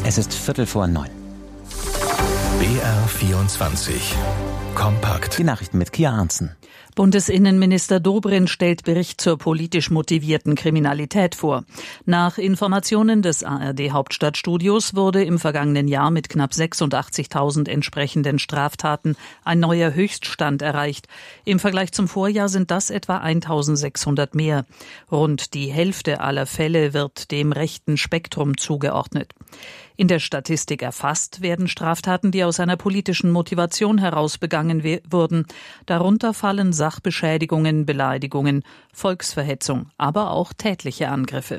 Es ist 8:45. BR24 Kompakt. Die Nachrichten mit Kia Arntzen. Bundesinnenminister Dobrindt stellt Bericht zur politisch motivierten Kriminalität vor. Nach Informationen des ARD-Hauptstadtstudios wurde im vergangenen Jahr mit knapp 86.000 entsprechenden Straftaten ein neuer Höchststand erreicht. Im Vergleich zum Vorjahr sind das etwa 1.600 mehr. Rund die Hälfte aller Fälle wird dem rechten Spektrum zugeordnet. In der Statistik erfasst werden Straftaten, die aus einer politischen Motivation heraus begangen wurden. Darunter fallen Sachbeschädigungen, Beleidigungen, Volksverhetzung, aber auch tätliche Angriffe.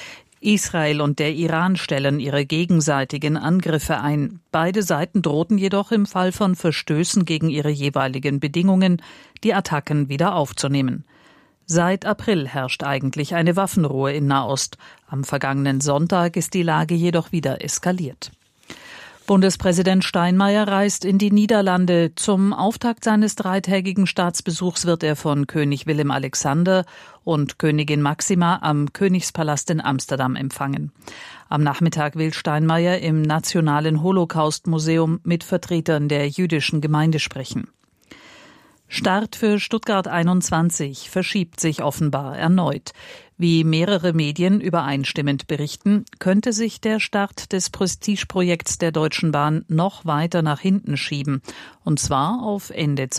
Israel und der Iran stellen ihre gegenseitigen Angriffe ein. Beide Seiten drohten jedoch im Fall von Verstößen gegen ihre jeweiligen Bedingungen, die Attacken wieder aufzunehmen. Seit April herrscht eigentlich eine Waffenruhe in Nahost. Am vergangenen Sonntag ist die Lage jedoch wieder eskaliert. Bundespräsident Steinmeier reist in die Niederlande. Zum Auftakt seines 3-tägigen Staatsbesuchs wird er von König Willem-Alexander und Königin Máxima am Königspalast in Amsterdam empfangen. Am Nachmittag will Steinmeier im Nationalen Holocaust-Museum mit Vertretern der jüdischen Gemeinde sprechen. Start für Stuttgart 21 verschiebt sich offenbar erneut. Wie mehrere Medien übereinstimmend berichten, könnte sich der Start des Prestigeprojekts der Deutschen Bahn noch weiter nach hinten schieben, und zwar auf Ende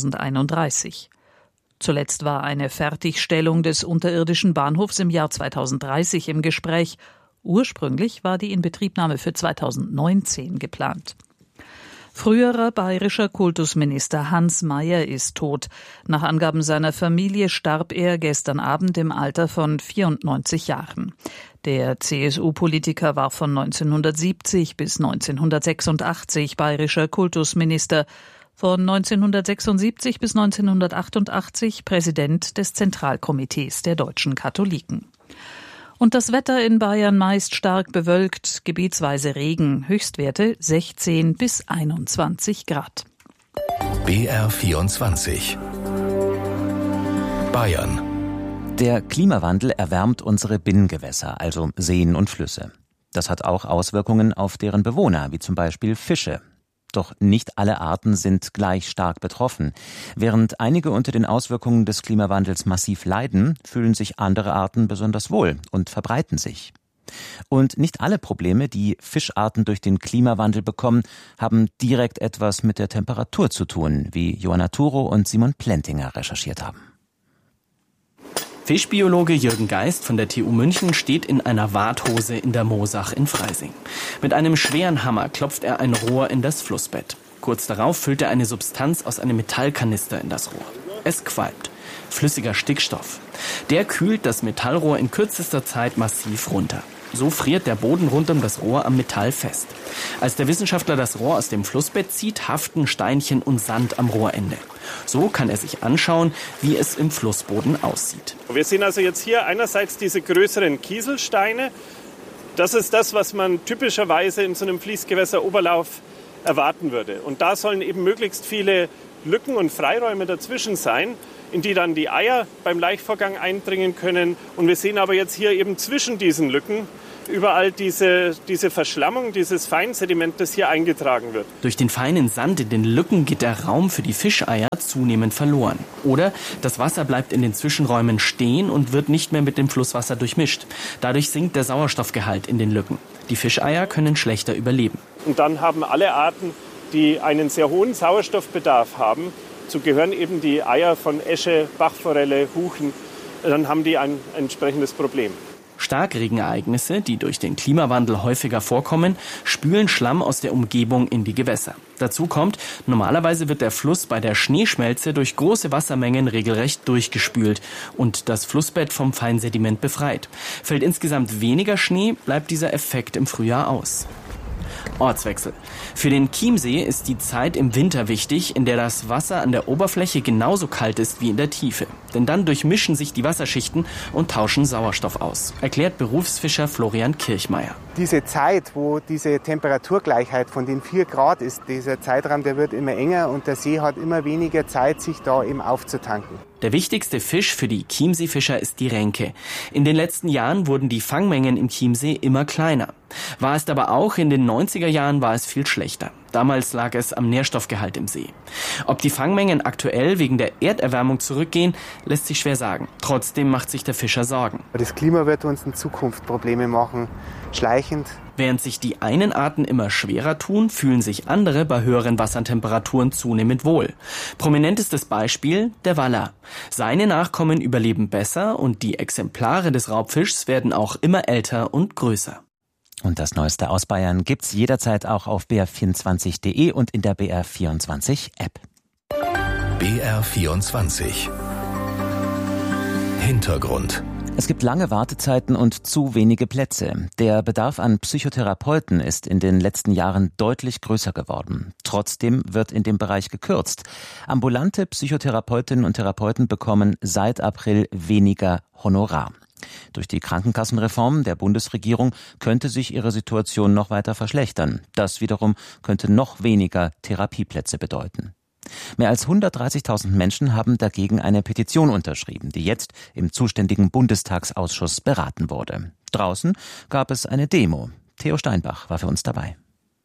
2031. Zuletzt war eine Fertigstellung des unterirdischen Bahnhofs im Jahr 2030 im Gespräch. Ursprünglich war die Inbetriebnahme für 2019 geplant. Früherer bayerischer Kultusminister Hans Mayer ist tot. Nach Angaben seiner Familie starb er gestern Abend im Alter von 94 Jahren. Der CSU-Politiker war von 1970 bis 1986 bayerischer Kultusminister, von 1976 bis 1988 Präsident des Zentralkomitees der deutschen Katholiken. Und das Wetter in Bayern meist stark bewölkt, gebietsweise Regen, Höchstwerte 16 bis 21 Grad. BR24 Bayern. Der Klimawandel erwärmt unsere Binnengewässer, also Seen und Flüsse. Das hat auch Auswirkungen auf deren Bewohner, wie zum Beispiel Fische. Doch nicht alle Arten sind gleich stark betroffen. Während einige unter den Auswirkungen des Klimawandels massiv leiden, fühlen sich andere Arten besonders wohl und verbreiten sich. Und nicht alle Probleme, die Fischarten durch den Klimawandel bekommen, haben direkt etwas mit der Temperatur zu tun, wie Johanna Thuro und Simon Plentinger recherchiert haben. Fischbiologe Jürgen Geist von der TU München steht in einer Warthose in der Moosach in Freising. Mit einem schweren Hammer klopft er ein Rohr in das Flussbett. Kurz darauf füllt er eine Substanz aus einem Metallkanister in das Rohr. Es qualmt. Flüssiger Stickstoff. Der kühlt das Metallrohr in kürzester Zeit massiv runter. So friert der Boden rund um das Rohr am Metall fest. Als der Wissenschaftler das Rohr aus dem Flussbett zieht, haften Steinchen und Sand am Rohrende. So kann er sich anschauen, wie es im Flussboden aussieht. Wir sehen also jetzt hier einerseits diese größeren Kieselsteine. Das ist das, was man typischerweise in so einem Fließgewässeroberlauf erwarten würde. Und da sollen eben möglichst viele Lücken und Freiräume dazwischen sein, in die dann die Eier beim Laichvorgang eindringen können. Und wir sehen aber jetzt hier eben zwischen diesen Lücken überall diese Verschlammung, dieses Feinsediment, das hier eingetragen wird. Durch den feinen Sand in den Lücken geht der Raum für die Fischeier zunehmend verloren. Oder das Wasser bleibt in den Zwischenräumen stehen und wird nicht mehr mit dem Flusswasser durchmischt. Dadurch sinkt der Sauerstoffgehalt in den Lücken. Die Fischeier können schlechter überleben. Und dann haben alle Arten, die einen sehr hohen Sauerstoffbedarf haben, so gehören eben die Eier von Esche, Bachforelle, Huchen, dann haben die ein entsprechendes Problem. Starkregenereignisse, die durch den Klimawandel häufiger vorkommen, spülen Schlamm aus der Umgebung in die Gewässer. Dazu kommt, normalerweise wird der Fluss bei der Schneeschmelze durch große Wassermengen regelrecht durchgespült und das Flussbett vom Feinsediment befreit. Fällt insgesamt weniger Schnee, bleibt dieser Effekt im Frühjahr aus. Ortswechsel. Für den Chiemsee ist die Zeit im Winter wichtig, in der das Wasser an der Oberfläche genauso kalt ist wie in der Tiefe. Denn dann durchmischen sich die Wasserschichten und tauschen Sauerstoff aus, erklärt Berufsfischer Florian Kirchmeier. Diese Zeit, wo diese Temperaturgleichheit von den 4 Grad ist, dieser Zeitraum, der wird immer enger und der See hat immer weniger Zeit, sich da eben aufzutanken. Der wichtigste Fisch für die Chiemseefischer ist die Renke. In den letzten Jahren wurden die Fangmengen im Chiemsee immer kleiner. War es aber auch in den 90er Jahren war es viel schlechter. Damals lag es am Nährstoffgehalt im See. Ob die Fangmengen aktuell wegen der Erderwärmung zurückgehen, lässt sich schwer sagen. Trotzdem macht sich der Fischer Sorgen. Das Klima wird uns in Zukunft Probleme machen, schleichend. Während sich die einen Arten immer schwerer tun, fühlen sich andere bei höheren Wassertemperaturen zunehmend wohl. Prominentestes Beispiel der Waller. Seine Nachkommen überleben besser und die Exemplare des Raubfischs werden auch immer älter und größer. Und das Neueste aus Bayern gibt's jederzeit auch auf br24.de und in der BR24-App. BR24 Hintergrund. Es gibt lange Wartezeiten und zu wenige Plätze. Der Bedarf an Psychotherapeuten ist in den letzten Jahren deutlich größer geworden. Trotzdem wird in dem Bereich gekürzt. Ambulante Psychotherapeutinnen und Therapeuten bekommen seit April weniger Honorar. Durch die Krankenkassenreform der Bundesregierung könnte sich ihre Situation noch weiter verschlechtern. Das wiederum könnte noch weniger Therapieplätze bedeuten. Mehr als 130.000 Menschen haben dagegen eine Petition unterschrieben, die jetzt im zuständigen Bundestagsausschuss beraten wurde. Draußen gab es eine Demo. Theo Steinbach war für uns dabei.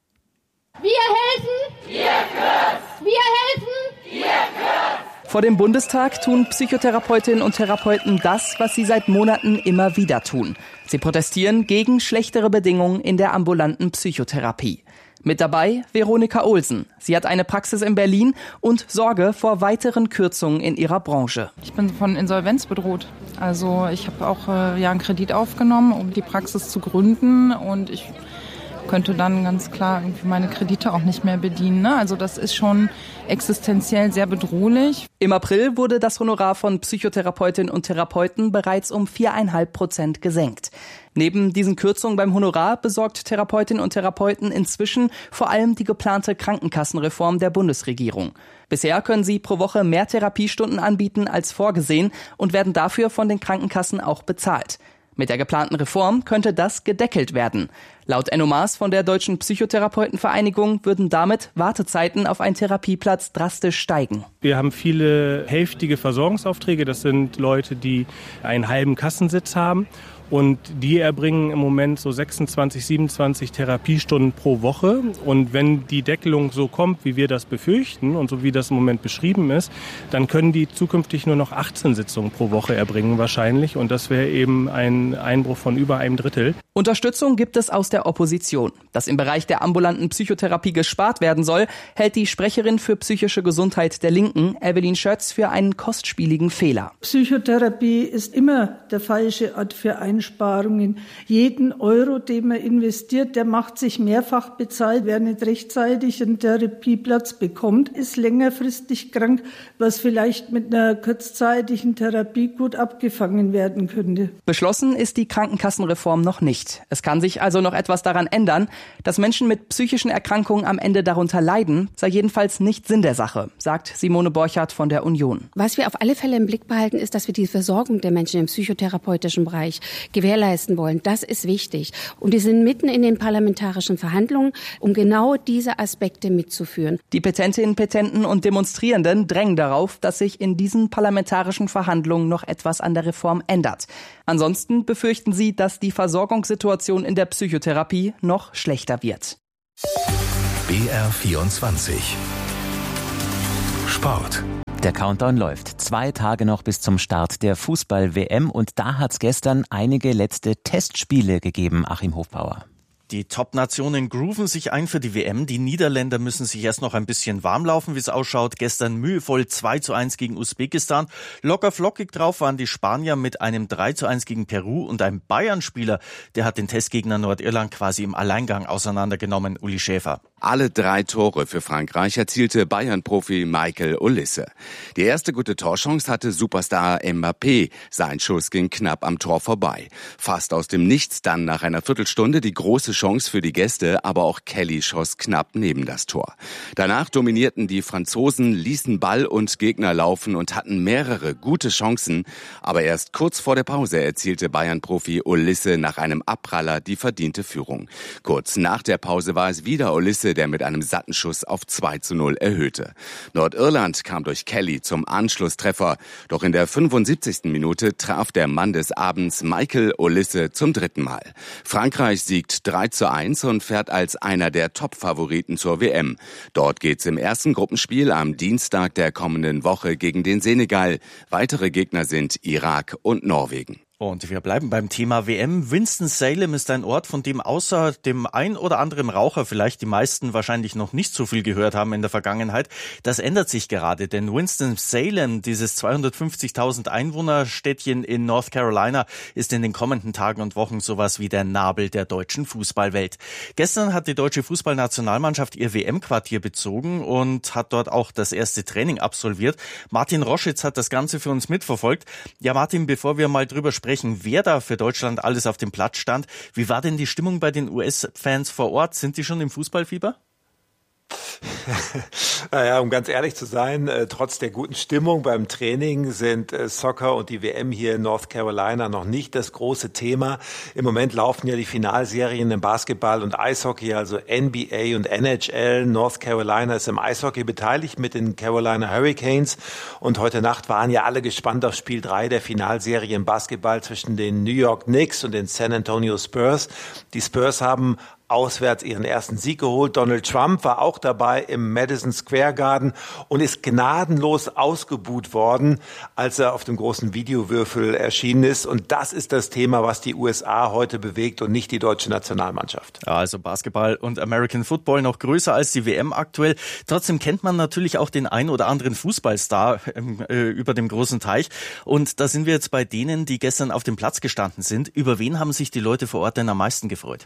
Wir helfen! Wir kürzen! Wir helfen! Wir kürzen! Vor dem Bundestag tun Psychotherapeutinnen und Therapeuten das, was sie seit Monaten immer wieder tun. Sie protestieren gegen schlechtere Bedingungen in der ambulanten Psychotherapie. Mit dabei Veronika Olsen. Sie hat eine Praxis in Berlin und Sorge vor weiteren Kürzungen in ihrer Branche. Ich bin von Insolvenz bedroht. Also ich habe auch einen Kredit aufgenommen, um die Praxis zu gründen, und ich könnte dann ganz klar irgendwie meine Kredite auch nicht mehr bedienen. Ne? Also das ist schon existenziell sehr bedrohlich. Im April wurde das Honorar von Psychotherapeutinnen und Therapeuten bereits um 4,5% gesenkt. Neben diesen Kürzungen beim Honorar besorgt Therapeutinnen und Therapeuten inzwischen vor allem die geplante Krankenkassenreform der Bundesregierung. Bisher können sie pro Woche mehr Therapiestunden anbieten als vorgesehen und werden dafür von den Krankenkassen auch bezahlt. Mit der geplanten Reform könnte das gedeckelt werden. Laut Enno Maas von der Deutschen Psychotherapeutenvereinigung würden damit Wartezeiten auf einen Therapieplatz drastisch steigen. Wir haben viele hälftige Versorgungsaufträge. Das sind Leute, die einen halben Kassensitz haben. Und die erbringen im Moment so 26, 27 Therapiestunden pro Woche. Und wenn die Deckelung so kommt, wie wir das befürchten und so wie das im Moment beschrieben ist, dann können die zukünftig nur noch 18 Sitzungen pro Woche erbringen wahrscheinlich. Und das wäre eben ein Einbruch von über einem Drittel. Unterstützung gibt es aus der Opposition. Dass im Bereich der ambulanten Psychotherapie gespart werden soll, hält die Sprecherin für psychische Gesundheit der Linken, Evelyn Schötz, für einen kostspieligen Fehler. Psychotherapie ist immer der falsche Ort für Einsparungen. Jeden Euro, den man investiert, der macht sich mehrfach bezahlt. Wer nicht rechtzeitig einen Therapieplatz bekommt, ist längerfristig krank, was vielleicht mit einer kurzzeitigen Therapie gut abgefangen werden könnte. Beschlossen ist die Krankenkassenreform noch nicht. Es kann sich also noch etwas daran ändern. Dass Menschen mit psychischen Erkrankungen am Ende darunter leiden, sei jedenfalls nicht Sinn der Sache, sagt Simone Borchardt von der Union. Was wir auf alle Fälle im Blick behalten, ist, dass wir die Versorgung der Menschen im psychotherapeutischen Bereich gewährleisten wollen. Das ist wichtig. Und wir sind mitten in den parlamentarischen Verhandlungen, um genau diese Aspekte mitzuführen. Die Petentinnen, Petenten und Demonstrierenden drängen darauf, dass sich in diesen parlamentarischen Verhandlungen noch etwas an der Reform ändert. Ansonsten befürchten sie, dass die Versorgungssituation in der Psychotherapie noch schlechter wird. BR24 Sport. Der Countdown läuft. 2 Tage noch bis zum Start der Fußball-WM und da hat's gestern einige letzte Testspiele gegeben, Achim Hofbauer. Die Top-Nationen grooven sich ein für die WM. Die Niederländer müssen sich erst noch ein bisschen warm laufen, wie es ausschaut. Gestern mühevoll 2:1 gegen Usbekistan. Locker flockig drauf waren die Spanier mit einem 3:1 gegen Peru und einem Bayern-Spieler, der hat den Testgegner Nordirland quasi im Alleingang auseinandergenommen, Uli Schäfer. Alle 3 Tore für Frankreich erzielte Bayern-Profi Michael Olise. Die erste gute Torchance hatte Superstar Mbappé. Sein Schuss ging knapp am Tor vorbei. Fast aus dem Nichts dann nach einer Viertelstunde die große Chance für die Gäste, aber auch Kelly schoss knapp neben das Tor. Danach dominierten die Franzosen, ließen Ball und Gegner laufen und hatten mehrere gute Chancen. Aber erst kurz vor der Pause erzielte Bayern-Profi Olise nach einem Abpraller die verdiente Führung. Kurz nach der Pause war es wieder Olise, der mit einem satten Schuss auf 2:0 erhöhte. Nordirland kam durch Kelly zum Anschlusstreffer. Doch in der 75. Minute traf der Mann des Abends Michael Olise zum 3. Mal. Frankreich siegt 3:1 und fährt als einer der Top-Favoriten zur WM. Dort geht's im ersten Gruppenspiel am Dienstag der kommenden Woche gegen den Senegal. Weitere Gegner sind Irak und Norwegen. Und wir bleiben beim Thema WM. Winston-Salem ist ein Ort, von dem außer dem ein oder anderen Raucher vielleicht die meisten wahrscheinlich noch nicht so viel gehört haben in der Vergangenheit. Das ändert sich gerade, denn Winston-Salem, dieses 250.000 Einwohnerstädtchen in North Carolina, ist in den kommenden Tagen und Wochen sowas wie der Nabel der deutschen Fußballwelt. Gestern hat die deutsche Fußballnationalmannschaft ihr WM-Quartier bezogen und hat dort auch das erste Training absolviert. Martin Roschitz hat das Ganze für uns mitverfolgt. Ja, Martin, bevor wir mal drüber sprechen, wer da für Deutschland alles auf dem Platz stand. Wie war denn die Stimmung bei den US-Fans vor Ort? Sind die schon im Fußballfieber? Naja, um ganz ehrlich zu sein, trotz der guten Stimmung beim Training sind Soccer und die WM hier in North Carolina noch nicht das große Thema. Im Moment laufen ja die Finalserien im Basketball und Eishockey, also NBA und NHL. North Carolina ist im Eishockey beteiligt mit den Carolina Hurricanes. Und heute Nacht waren ja alle gespannt auf Spiel 3 der Finalserie im Basketball zwischen den New York Knicks und den San Antonio Spurs. Die Spurs haben auswärts ihren ersten Sieg geholt. Donald Trump war auch dabei im Madison Square Garden und ist gnadenlos ausgebuht worden, als er auf dem großen Videowürfel erschienen ist. Und das ist das Thema, was die USA heute bewegt und nicht die deutsche Nationalmannschaft. Ja, also Basketball und American Football noch größer als die WM aktuell. Trotzdem kennt man natürlich auch den ein oder anderen Fußballstar über dem großen Teich. Und da sind wir jetzt bei denen, die gestern auf dem Platz gestanden sind. Über wen haben sich die Leute vor Ort denn am meisten gefreut?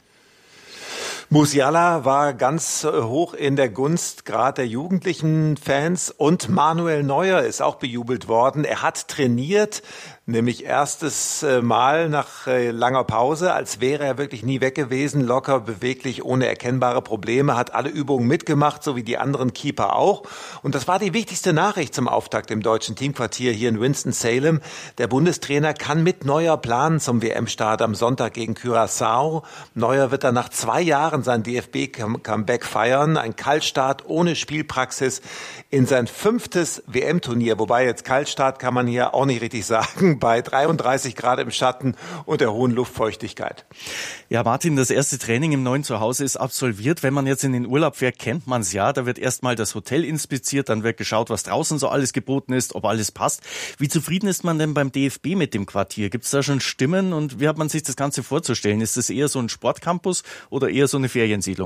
Musiala war ganz hoch in der Gunst gerade der jugendlichen Fans und Manuel Neuer ist auch bejubelt worden. Er hat trainiert, nämlich erstes Mal nach langer Pause, als wäre er wirklich nie weg gewesen, locker, beweglich, ohne erkennbare Probleme, hat alle Übungen mitgemacht, so wie die anderen Keeper auch. Und das war die wichtigste Nachricht zum Auftakt im deutschen Teamquartier hier in Winston-Salem. Der Bundestrainer kann mit Neuer planen zum WM-Start am Sonntag gegen Curaçao. Neuer wird dann nach 2 Jahren sein DFB-Comeback feiern. Ein Kaltstart ohne Spielpraxis in sein 5. WM-Turnier. Wobei jetzt Kaltstart kann man hier auch nicht richtig sagen, bei 33 Grad im Schatten und der hohen Luftfeuchtigkeit. Ja, Martin, das erste Training im neuen Zuhause ist absolviert. Wenn man jetzt in den Urlaub fährt, kennt man es ja. Da wird erstmal das Hotel inspiziert, dann wird geschaut, was draußen so alles geboten ist, ob alles passt. Wie zufrieden ist man denn beim DFB mit dem Quartier? Gibt es da schon Stimmen und wie hat man sich das Ganze vorzustellen? Ist das eher so ein Sportcampus oder eher so eine Feriensiedlung?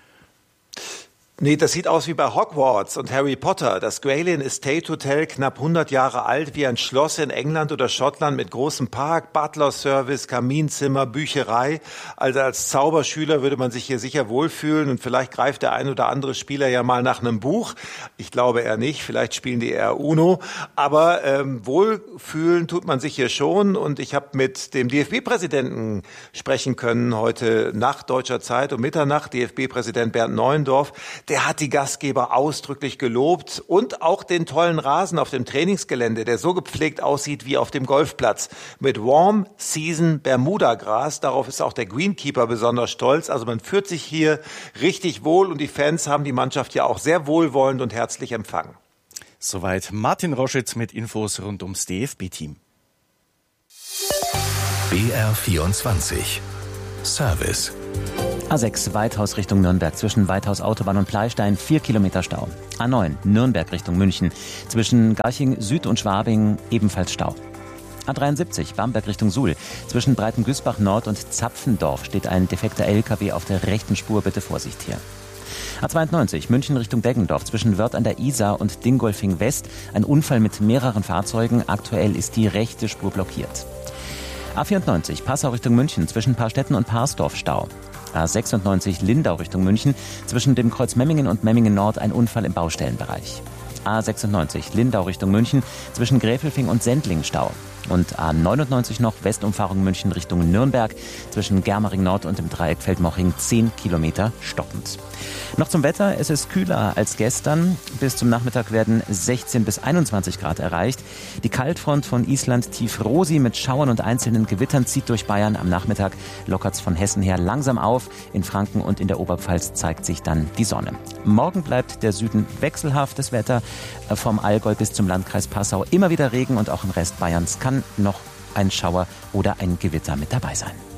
Nee, das sieht aus wie bei Hogwarts und Harry Potter. Das Grayling Estate Hotel, knapp 100 Jahre alt, wie ein Schloss in England oder Schottland mit großem Park, Butler-Service, Kaminzimmer, Bücherei. Also als Zauberschüler würde man sich hier sicher wohlfühlen und vielleicht greift der ein oder andere Spieler ja mal nach einem Buch. Ich glaube eher nicht, vielleicht spielen die eher Uno. Aber wohlfühlen tut man sich hier schon und ich habe mit dem DFB-Präsidenten sprechen können heute Nacht deutscher Zeit um Mitternacht, DFB-Präsident Bernd Neuendorf. Der hat die Gastgeber ausdrücklich gelobt und auch den tollen Rasen auf dem Trainingsgelände, der so gepflegt aussieht wie auf dem Golfplatz. Mit Warm Season Bermuda-Gras, darauf ist auch der Greenkeeper besonders stolz. Also man fühlt sich hier richtig wohl und die Fans haben die Mannschaft ja auch sehr wohlwollend und herzlich empfangen. Soweit Martin Roschitz mit Infos rund ums DFB-Team. BR24 Service. A6 Weithaus Richtung Nürnberg zwischen Weithaus Autobahn und Pleistein 4 Kilometer Stau. A9 Nürnberg Richtung München zwischen Garching Süd und Schwabing ebenfalls Stau. A73 Bamberg Richtung Suhl zwischen Breitengüßbach Nord und Zapfendorf steht ein defekter LKW auf der rechten Spur, bitte Vorsicht hier. A92 München Richtung Deggendorf zwischen Wörth an der Isar und Dingolfing West ein Unfall mit mehreren Fahrzeugen, aktuell ist die rechte Spur blockiert. A94 Passau Richtung München zwischen Parstetten und Parsdorf Stau. A96 Lindau Richtung München zwischen dem Kreuz Memmingen und Memmingen Nord ein Unfall im Baustellenbereich. A96 Lindau Richtung München zwischen Gräfelfing und Sendling Stau. Und A99 noch Westumfahrung München Richtung Nürnberg zwischen Germering Nord und dem Dreieck Feldmoching 10 Kilometer stoppend. Noch zum Wetter. Es ist kühler als gestern. Bis zum Nachmittag werden 16 bis 21 Grad erreicht. Die Kaltfront von Island tief Rosi mit Schauern und einzelnen Gewittern zieht durch Bayern. Am Nachmittag lockert's von Hessen her langsam auf. In Franken und in der Oberpfalz zeigt sich dann die Sonne. Morgen bleibt der Süden wechselhaftes Wetter. Vom Allgäu bis zum Landkreis Passau immer wieder Regen und auch im Rest Bayerns kann noch ein Schauer oder ein Gewitter mit dabei sein.